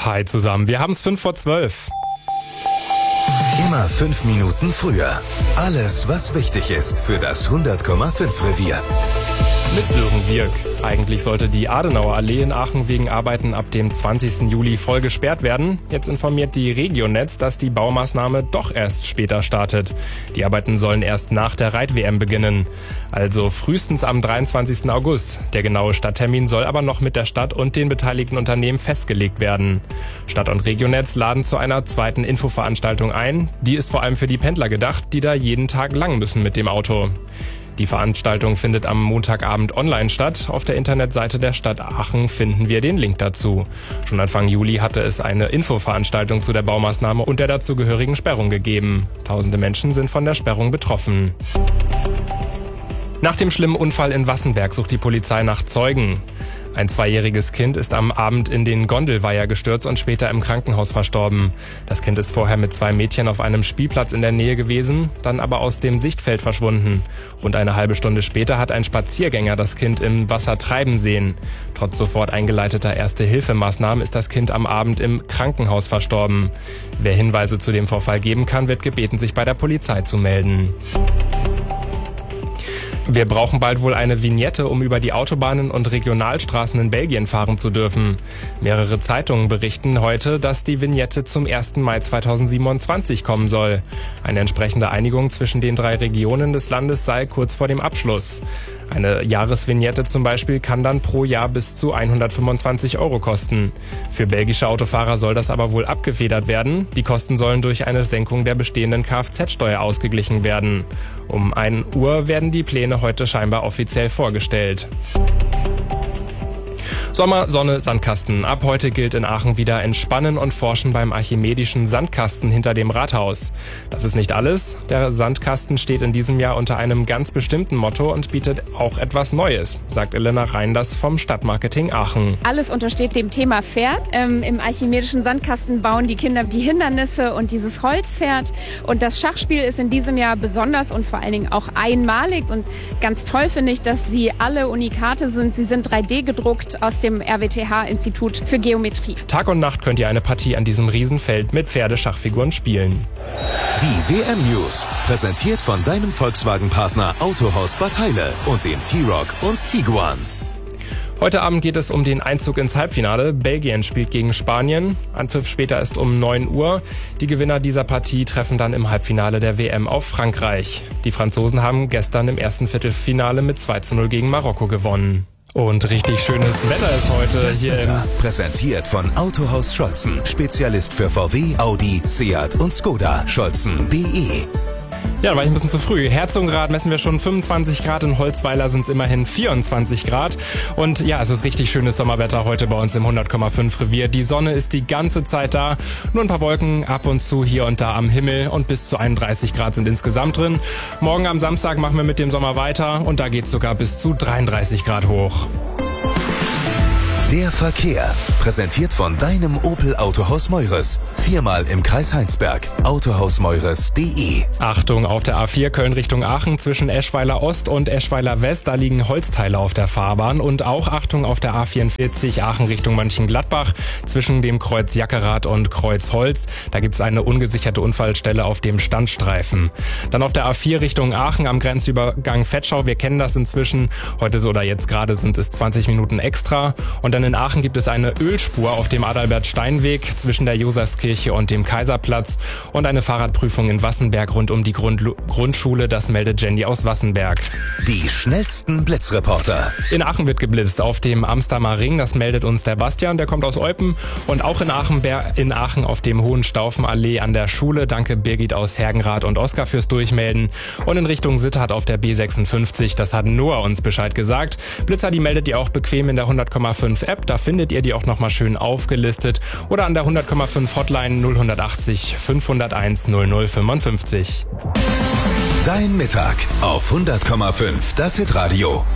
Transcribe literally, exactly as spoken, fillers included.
Hi zusammen, wir haben es fünf vor zwölf. Immer fünf Minuten früher. Alles, was wichtig ist für das hundert Komma fünf Revier. Mit Sören Sierk. Eigentlich sollte die Adenauer Allee in Aachen wegen Arbeiten ab dem zwanzigsten Juli voll gesperrt werden. Jetzt informiert die Regionetz, dass die Baumaßnahme doch erst später startet. Die Arbeiten sollen erst nach der Reit-W M beginnen. Also frühestens am dreiundzwanzigsten August. Der genaue Starttermin soll aber noch mit der Stadt und den beteiligten Unternehmen festgelegt werden. Stadt und Regionetz laden zu einer zweiten Infoveranstaltung ein. Die ist vor allem für die Pendler gedacht, die da jeden Tag lang müssen mit dem Auto. Die Veranstaltung findet am Montagabend online statt. Auf der Internetseite der Stadt Aachen finden wir den Link dazu. Schon Anfang Juli hatte es eine Infoveranstaltung zu der Baumaßnahme und der dazugehörigen Sperrung gegeben. Tausende Menschen sind von der Sperrung betroffen. Nach dem schlimmen Unfall in Wassenberg sucht die Polizei nach Zeugen. Ein zweijähriges Kind ist am Abend in den Gondelweiher gestürzt und später im Krankenhaus verstorben. Das Kind ist vorher mit zwei Mädchen auf einem Spielplatz in der Nähe gewesen, dann aber aus dem Sichtfeld verschwunden. Rund eine halbe Stunde später hat ein Spaziergänger das Kind im Wasser treiben sehen. Trotz sofort eingeleiteter Erste-Hilfe-Maßnahmen ist das Kind am Abend im Krankenhaus verstorben. Wer Hinweise zu dem Vorfall geben kann, wird gebeten, sich bei der Polizei zu melden. Wir brauchen bald wohl eine Vignette, um über die Autobahnen und Regionalstraßen in Belgien fahren zu dürfen. Mehrere Zeitungen berichten heute, dass die Vignette zum ersten Mai zweitausendsiebenundzwanzig kommen soll. Eine entsprechende Einigung zwischen den drei Regionen des Landes sei kurz vor dem Abschluss. Eine Jahresvignette zum Beispiel kann dann pro Jahr bis zu hundertfünfundzwanzig Euro kosten. Für belgische Autofahrer soll das aber wohl abgefedert werden. Die Kosten sollen durch eine Senkung der bestehenden Kfz-Steuer ausgeglichen werden. Um ein Uhr werden die Pläne heute scheinbar offiziell vorgestellt. Sommer, Sonne, Sandkasten. Ab heute gilt in Aachen wieder Entspannen und Forschen beim archimedischen Sandkasten hinter dem Rathaus. Das ist nicht alles. Der Sandkasten steht in diesem Jahr unter einem ganz bestimmten Motto und bietet auch etwas Neues, sagt Elena Reinders vom Stadtmarketing Aachen. Alles untersteht dem Thema Pferd. Ähm, Im archimedischen Sandkasten bauen die Kinder die Hindernisse und dieses Holzpferd. Und das Schachspiel ist in diesem Jahr besonders und vor allen Dingen auch einmalig. Und ganz toll finde ich, dass sie alle Unikate sind. Sie sind drei D gedruckt aus dem R W T H-Institut für Geometrie. Tag und Nacht könnt ihr eine Partie an diesem Riesenfeld mit Pferdeschachfiguren spielen. Die W M-News, präsentiert von deinem Volkswagen-Partner Autohaus Bad Heile und dem T-Roc und Tiguan. Heute Abend geht es um den Einzug ins Halbfinale. Belgien spielt gegen Spanien. Anpfiff später ist um neun Uhr. Die Gewinner dieser Partie treffen dann im Halbfinale der W M auf Frankreich. Die Franzosen haben gestern im ersten Viertelfinale mit zwei zu null gegen Marokko gewonnen. Und richtig schönes Wetter ist heute das hier Wetter, im präsentiert von Autohaus Scholzen, Spezialist für V W, Audi, Seat und Skoda. Scholzen punkt de. Ja, da war ich ein bisschen zu früh. Herzogenrath messen wir schon fünfundzwanzig Grad, in Holzweiler sind es immerhin vierundzwanzig Grad. Und ja, es ist richtig schönes Sommerwetter heute bei uns im hundert Komma fünf Revier. Die Sonne ist die ganze Zeit da, nur ein paar Wolken ab und zu hier und da am Himmel und bis zu einunddreißig Grad sind insgesamt drin. Morgen am Samstag machen wir mit dem Sommer weiter und da geht's sogar bis zu dreiunddreißig Grad hoch. Der Verkehr, präsentiert von deinem Opel Autohaus Meures. Viermal im Kreis Heinsberg. autohaus meures punkt de. Achtung, auf der A vier Köln Richtung Aachen zwischen Eschweiler Ost und Eschweiler West, da liegen Holzteile auf der Fahrbahn. Und auch Achtung auf der A vierundvierzig Aachen Richtung Mönchengladbach zwischen dem Kreuz Jackerath und Kreuz Holz. Da gibt's eine ungesicherte Unfallstelle auf dem Standstreifen. Dann auf der A vier Richtung Aachen am Grenzübergang Vetschau. Wir kennen das inzwischen. Heute so oder jetzt gerade sind es zwanzig Minuten extra. Und dann in Aachen gibt es eine Ölspur auf dem Adalbert-Stein-Weg zwischen der Josefskirche und dem Kaiserplatz und eine Fahrradprüfung in Wassenberg rund um die Grundlu- Grundschule. Das meldet Jenny aus Wassenberg. Die schnellsten Blitzreporter. In Aachen wird geblitzt auf dem Amstermer Ring. Das meldet uns der Bastian, der kommt aus Eupen. Und auch in Aachen, in Aachen auf dem Hohenstaufenallee an der Schule. Danke Birgit aus Hergenrath und Oskar fürs Durchmelden. Und in Richtung Sittard auf der B sechsundfünfzig. Das hat Noah uns Bescheid gesagt. Blitzer, die meldet ihr auch bequem in der hundert Komma fünf App. Da findet ihr die auch nochmal schön aufgelistet. Oder an der hundert Komma fünf Hotline null achtzig fünfhunderteins null null fünfundfünfzig. Dein Mittag auf hundert Komma fünf, das Hitradio.